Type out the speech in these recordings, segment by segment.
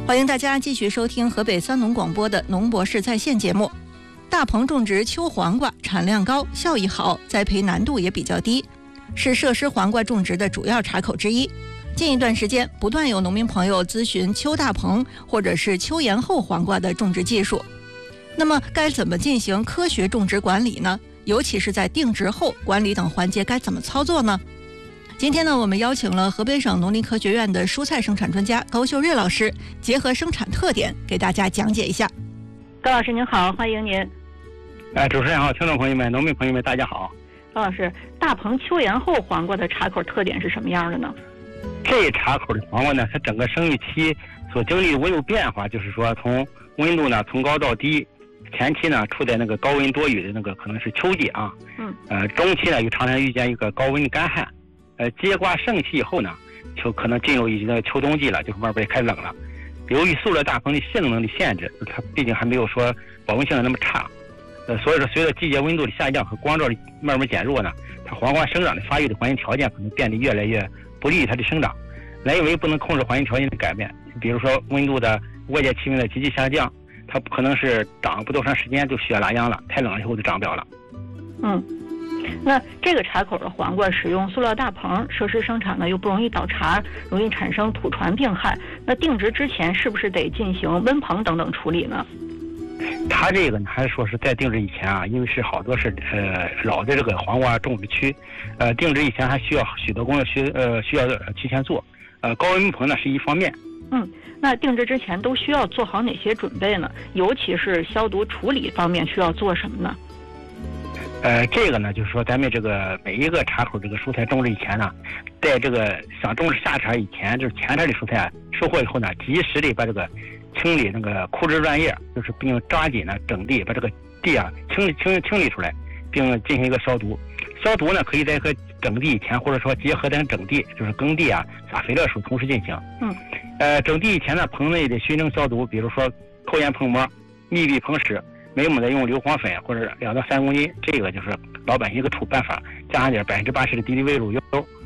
欢迎大家继续收听河北三农广播的农博士在线节目。大棚种植秋黄瓜产量高，效益好，栽培难度也比较低，是设施黄瓜种植的主要岔口之一。近一段时间，不断有农民朋友咨询秋大棚或者是秋延后黄瓜的种植技术。那么该怎么进行科学种植管理呢？尤其是在定植后管理等环节该怎么操作呢？今天呢，我们邀请了河北省农林科学院的蔬菜生产专家高秀瑞老师，结合生产特点给大家讲解一下。 高老师您好，欢迎您。 主持人好，听众朋友们、农民朋友们，大家好。 高老师，大棚秋延后黄瓜的插口特点是什么样的呢？ 这插口的黄瓜呢，它整个生育期所经历的温度变化，就是说从温度呢从高到低，前期呢处在那个高温多雨的那个可能是秋季啊，中期呢又常常遇见一个高温干旱。结瓜盛期以后呢，就可能进入一个秋冬季了，就是外边开始冷了。由于塑料大棚的性能的限制，它毕竟还没有说保温性能那么差，所以说随着季节温度的下降和光照的慢慢减弱呢，它黄瓜生长的发育的环境条件可能变得越来越不利于它的生长。因为不能控制环境条件的改变，比如说温度的外界气温的急剧下降，它不可能是长不多长时间就需要拉秧了，太冷了以后就长不了了。 那这个插口的黄瓜使用塑料大棚，设施生产呢又不容易倒茬，容易产生土传病害。那定植之前是不是得进行温棚等等处理呢？ 它这个呢，还是说是在定植以前啊，因为是好多是老的这个黄瓜种植区，定植以前还需要许多工作需要提前做，高温棚呢是一方面。 那定植之前都需要做好哪些准备呢？尤其是消毒处理方面需要做什么呢？ 这个呢，就是说咱们这个每一个插口这个蔬菜种植以前呢，在这个想种植下茬以前，就是前茬的蔬菜收获以后呢，及时的把这个清理那个枯枝乱叶，就是并抓紧呢整地，把这个地啊清理出来，并进行一个消毒。消毒呢，可以在和整地以前，或者说结合咱整地，就是耕地啊、撒肥料时同时进行。整地以前呢，棚内的熏蒸消毒，比如说扣严棚膜、密闭棚室。每亩的用硫磺粉或者2到3公斤，这个就是老百姓一个土办法，加上点80%的敌敌畏乳油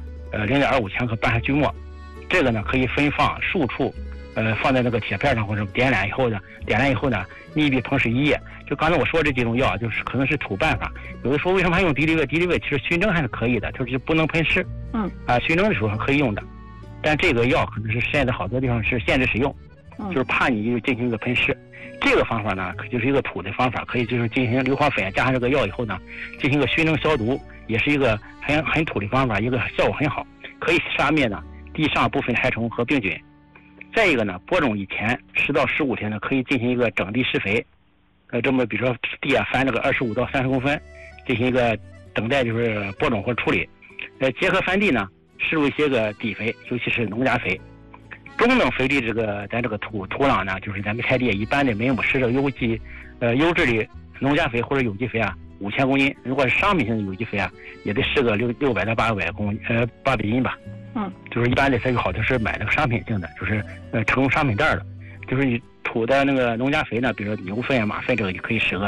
，0.25强克拌上锯末，这个呢可以分放数处，放在那个铁片上或者点燃以后呢，密闭棚室1夜。就刚才我说这几种药，就是可能是土办法。有的说为什么还用敌敌畏？敌敌畏其实熏蒸还是可以的，就是不能喷湿。熏蒸的时候是可以用的，但这个药可能是现在好多地方是限制使用，就是怕你进行一个喷湿。这个方法呢，就是一个土的方法，可以就是进行硫磺粉加上这个药以后呢，进行一个熏蒸消毒，也是一个很土的方法，一个效果很好，可以杀灭呢地上部分害虫和病菌。再一个呢，播种以前10到15天呢，可以进行一个整地施肥，这么比如说地啊翻这个25到30公分，进行一个等待就是播种或者处理。结合翻地呢，施入一些个底肥，尤其是农家肥。中等肥力咱这个土壤呢，就是咱们开地一般的每亩施这个优质的农家肥或者有机肥啊，5000公斤。如果是商品性的有机肥啊，也得施个600到800斤吧。就是一般的它有好多是买那个商品性的，就是成商品袋的。就是你土的那个农家肥呢，比如说牛粪啊、马粪，这个就可以施个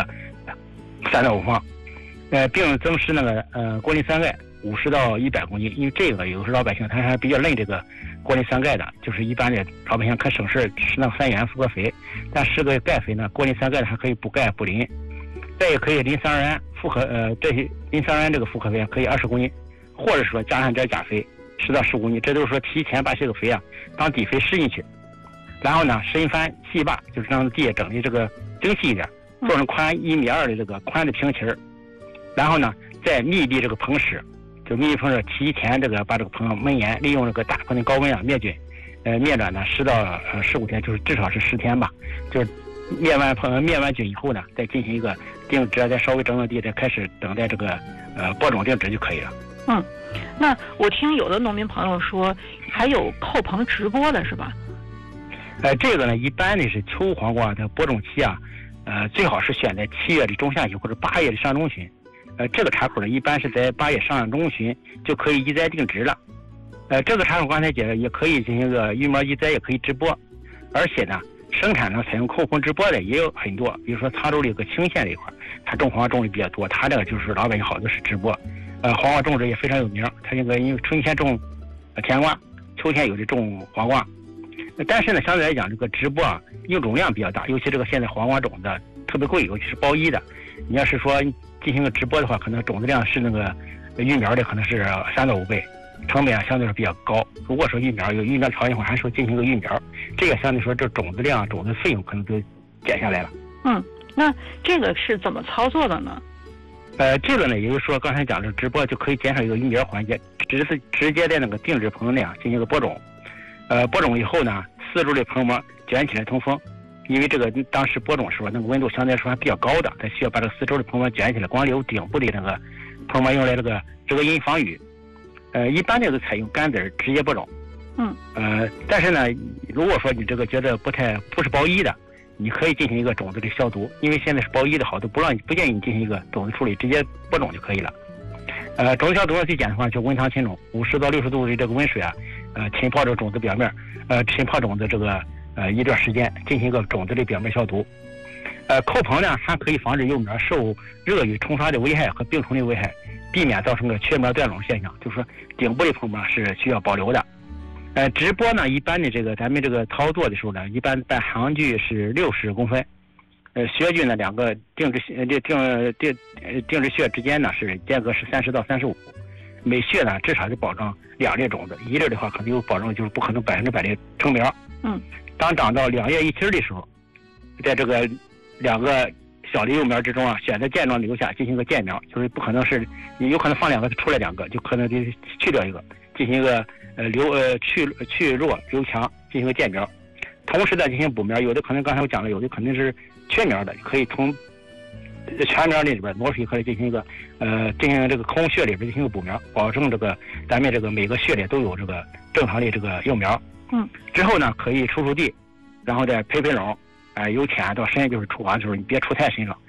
3到5方。并增施那个锅磷酸钙50到100公斤，因为这个有时老百姓他还比较认这个锅磷酸钙的，就是一般的老百姓可省事吃那个3元复合肥，但施个钙肥呢，锅磷酸钙还可以补钙补磷。再也可以磷酸铵这些磷酸铵这个复合肥可以20公斤，或者说加上点钾肥10到15公斤，这都是说提前把这个肥啊当底肥施进去，然后呢深翻细坝，就是让地整的这个精细一点，做成宽1.2米的这个宽的平旗儿，然后呢再密闭这个棚室。就密闭棚室提前把这个棚焖严，利用这个大棚的高温啊灭菌，灭转呢10到15天，就是至少是10天吧。就是灭完菌以后呢，再进行一个定植，再稍微整地，再开始等待这个播种定植就可以了。 那我听有的农民朋友说，还有扣棚直播的是吧？ 这个呢，一般的是秋黄瓜的播种期啊，最好是选在7月的中下旬或者8月的上中旬。这个插口呢，一般是在8月上中旬就可以移栽定植了。这个插口刚才讲也可以进行个育苗移栽，也可以直播，而且呢，生产呢采用扣棚直播的也有很多，比如说沧州的一个青县这一块，它种黄瓜种的比较多，它这个就是老百姓好多是直播。黄瓜种植也非常有名，它这个因为春天种甜瓜，秋天有的种黄瓜。 但是呢，相对来讲，这个直播啊，用种量比较大，尤其这个现在黄瓜种子特别贵，尤其是包1的。你要是说进行个直播的话，可能种子量是那个育苗的可能是3到5倍，成本相对是比较高。如果说育苗有育苗条件的话，还说进行个育苗，这个相对说这种子量、种子费用可能就减下来了。 那这个是怎么操作的呢？ 这个呢，也就是说刚才讲的直播就可以减少一个育苗环节，直接在那个定制棚内进行一个播种。播种以后呢，四周的棚膜卷起来通风，因为这个当时播种的时候，那个温度相对来说还比较高的，它需要把这个四周的棚膜卷起来，光留顶部的那个棚膜用来这个遮阴防雨。一般这个采用干籽直接播种。但是呢，如果说你这个觉得不是包1的，你可以进行一个种子的消毒，因为现在是包1的好多不建议你进行一个种子处理，直接播种就可以了。种子消毒最简单的话就温汤浸种，50到60度的这个温水浸泡这个种子表面，浸泡种子这个一段时间，进行一个种子的表面消毒。扣棚呢还可以防止幼苗受热与冲刷的危害和病虫的危害，避免造成个缺苗断垄现象，就是说顶部的棚膜是需要保留的。直播呢，一般的这个咱们这个操作的时候呢，一般办行距是60公分，穴距呢2个定制穴之间呢是间隔是30到35，每穴呢至少是保证2粒种子，1粒的话可能有保证就是不可能100%的成苗。当长到2叶1期的时候，在这个2个小的幼苗之中选择健壮留下进行一个间苗，就是不可能是你有可能放2个出来2个，就可能就去掉1个，进行一个去弱留强，进行一个间苗。同时再进行补苗，有的可能刚才我讲了，有的肯定是缺苗的，可以从全苗里边挪出一颗进行一个进行这个空穴里边进行一个补苗，保证这个咱们这个每个穴里都有这个正常的这个幼苗。之后呢可以锄地，然后再培垄，由浅到深就是锄完的时候你别锄太深了，